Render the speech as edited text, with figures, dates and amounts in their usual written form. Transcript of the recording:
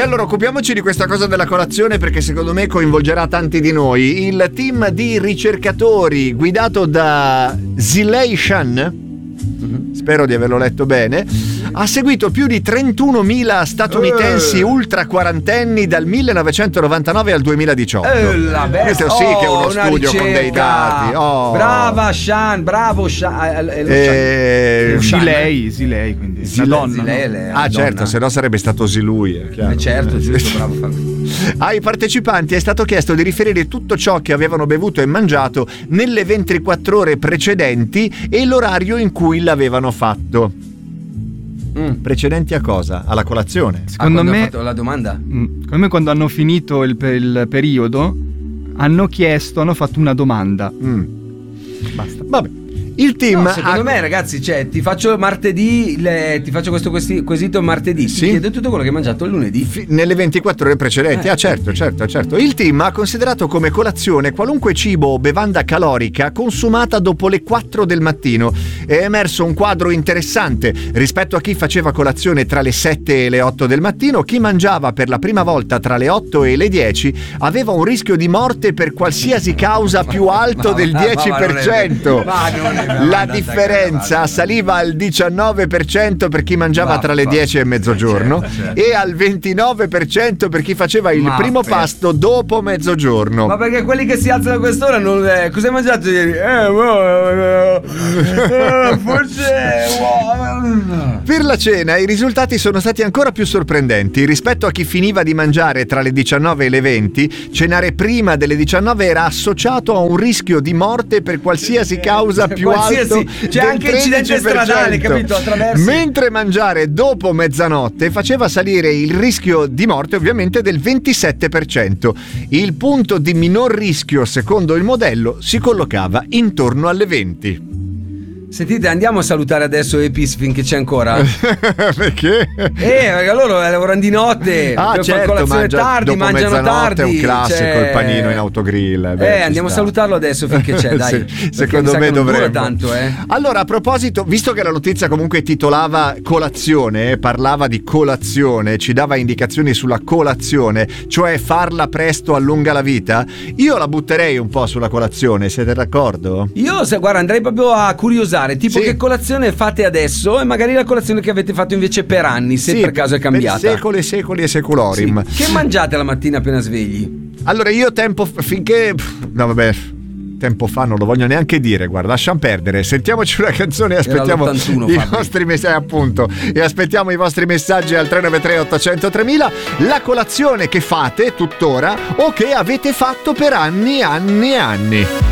E allora occupiamoci di questa cosa della colazione, perché secondo me coinvolgerà tanti di noi. Il team di ricercatori guidato da Zilei Shan, spero di averlo letto bene, ha seguito più di 31.000 statunitensi ultra quarantenni dal 1999 al 2018. Questo sì che è uno studio ricerca con dei dati. Brava Shan, bravo Shan. Zilei, quindi Zilei, certo, se no sarebbe stato Zilui. Certo, giusto, bravo. Ai partecipanti è stato chiesto di riferire tutto ciò che avevano bevuto e mangiato nelle 24 ore precedenti e l'orario in cui l'avevano fatto. Precedenti a cosa? Alla colazione? Secondo me, ho fatto la domanda? Secondo me quando hanno finito il periodo hanno fatto una domanda. Basta. Vabbè. Il team secondo me, ragazzi, cioè, ti faccio martedì, ti faccio questo quesito martedì, ti chiedo tutto quello che hai mangiato il lunedì nelle 24 ore precedenti. Certo. Il team ha considerato come colazione qualunque cibo o bevanda calorica consumata dopo le 4 del mattino. È emerso un quadro interessante rispetto a chi faceva colazione tra le 7 e le 8 del mattino. Chi mangiava per la prima volta tra le 8 e le 10 aveva un rischio di morte per qualsiasi causa più alto del 10%. La differenza saliva al 19% per chi mangiava tra le 10 e mezzogiorno e al 29% per chi faceva il primo pasto dopo mezzogiorno. Ma perché quelli che si alzano a quest'ora non cosa hai mangiato ieri? Per la cena i risultati sono stati ancora più sorprendenti. Rispetto a chi finiva di mangiare tra le 19 e le 20, cenare prima delle 19 era associato a un rischio di morte per qualsiasi causa più alto. C'è anche incidente stradale, capito? Attraverso. Mentre mangiare dopo mezzanotte faceva salire il rischio di morte ovviamente del 27%. Il punto di minor rischio, secondo il modello, si collocava intorno alle 20. Sentite, andiamo a salutare adesso Epis finché c'è ancora. Perché? Perché loro lavorano di notte, certo, colazione tardi, mangiano tardi. È un classico, il panino in autogrill. Andiamo a salutarlo adesso finché c'è, dai. Secondo me dovremmo. Tanto, Allora, a proposito, visto che la notizia comunque titolava colazione, parlava di colazione, ci dava indicazioni sulla colazione, cioè farla presto allunga la vita, io la butterei un po' sulla colazione, siete d'accordo? Io, guarda, andrei proprio a curiosare. Tipo che colazione fate adesso e magari la colazione che avete fatto invece per anni, se per caso è cambiata. Per secoli e seculorim. Che mangiate la mattina appena svegli? Allora io tempo fa non lo voglio neanche dire, guarda, lasciamo perdere. Sentiamoci una canzone e aspettiamo i vostri messaggi, appunto, e aspettiamo i vostri messaggi al 393 800 3000. La colazione che fate tuttora o che avete fatto per anni e anni e anni.